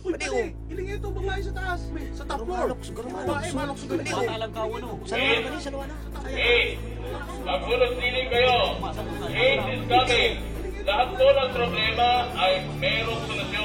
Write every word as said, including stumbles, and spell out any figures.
Uy, Pwede, pwede. Iling ito, banglayo sa taas. Sa top floor. Malok, siguro malok. Babae, malok sa ganito. Matalang kawan o. Salawa na ba salawa na? Eh, magulot dinig kayo. Hate is coming. Lahat po ng problema ay merong solusyon.